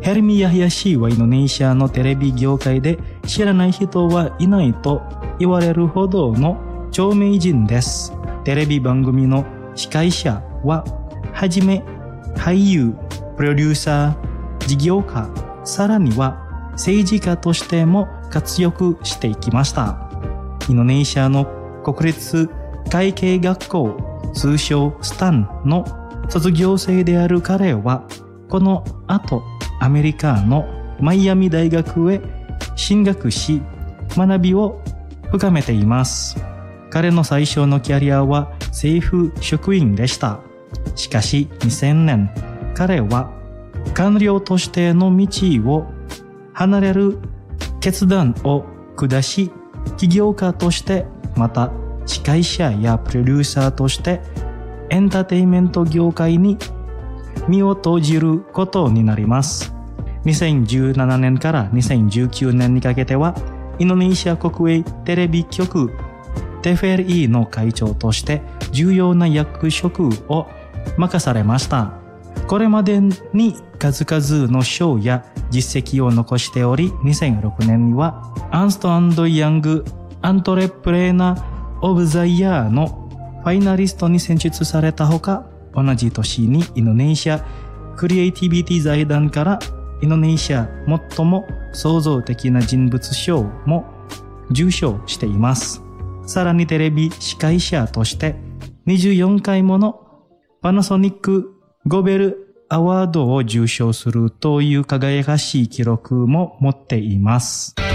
ヘルミ・ヤヒヤ氏はインドネシアのテレビ業界で知らない人はいないと言われるほどの著名人です。テレビ番組の司会者ははじめ俳優、プロデューサー、事業家、さらには政治家としても活躍していきました。インドネシアの国立会計学校、通称スタンの卒業生である彼は、この後アメリカのマイアミ大学へ進学し、学びを深めています。彼の最初のキャリアは政府職員でした。しかし2000年、彼は官僚としての道を離れる決断を下し、起業家としてまた司会者やプロデューサーとしてエンターテインメント業界に身を投じることになります。2017年から2019年にかけてはインドネシア国営テレビ局TVRIの会長として重要な役職を任されました。これまでに数々の賞や実績を残しており、2006年にはアンスト&ヤングアントレプレーナーオブザイヤーのファイナリストに選出されたほか、同じ年にインドネシアクリエイティビティ財団からインドネシア最も創造的な人物賞も受賞しています。さらにテレビ司会者として24回ものパナソニックゴベルアワードを受賞するという輝かしい記録も持っています。